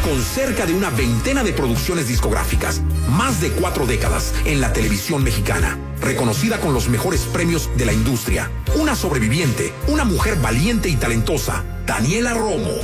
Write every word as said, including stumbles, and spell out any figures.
con cerca de una veintena de producciones discográficas, más de cuatro décadas en la televisión mexicana, reconocida con los mejores premios de la industria, una sobreviviente, una mujer valiente y talentosa, Daniela Romo.